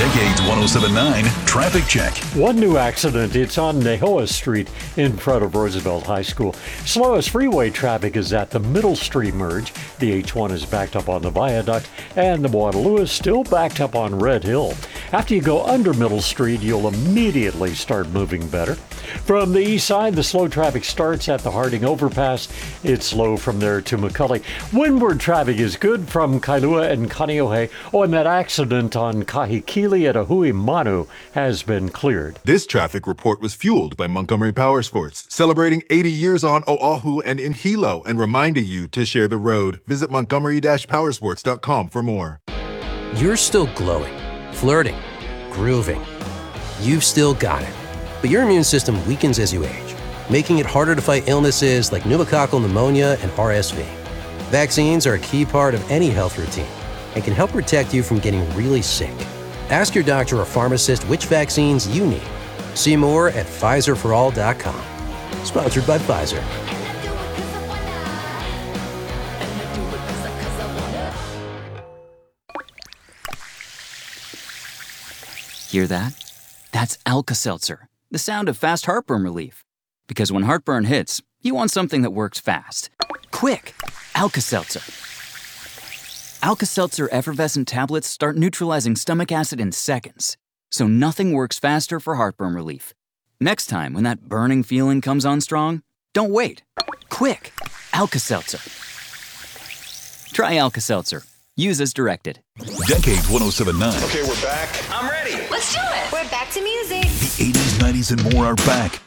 Decades 107.9 Traffic Check. One new accident. It's on Nehoa Street in front of Roosevelt High School. Slowest freeway traffic is at the Middle Street merge. The H1 is backed up on the viaduct, and the Waterloo is still backed up on Red Hill. After you go under Middle Street, you'll immediately start moving better. From the east side, the slow traffic starts at the Harding Overpass. It's slow from there to McCully. Windward traffic is good from Kailua and Kaneohe. And that accident on Kahikili at Ahui Manu has been cleared. This traffic report was fueled by Montgomery Powersports, celebrating 80 years on Oahu and in Hilo and reminding you to share the road. Visit montgomery-powersports.com for more. You're still glowing, flirting, grooving. You've still got it. But your immune system weakens as you age, making it harder to fight illnesses like pneumococcal pneumonia and RSV. Vaccines are a key part of any health routine and can help protect you from getting really sick. Ask your doctor or pharmacist which vaccines you need. See more at PfizerForAll.com. Sponsored by Pfizer. Hear that? That's Alka-Seltzer, the sound of fast heartburn relief. Because when heartburn hits, you want something that works fast. Quick! Alka-Seltzer. Alka-Seltzer effervescent tablets start neutralizing stomach acid in seconds, so nothing works faster for heartburn relief. Next time when that burning feeling comes on strong, don't wait. Quick! Alka-Seltzer. Try Alka-Seltzer. Use as directed. Decades 107.9. Okay, we're back. I'm ready. Let's do it. We're back to music. The 80s, 90s, and more are back.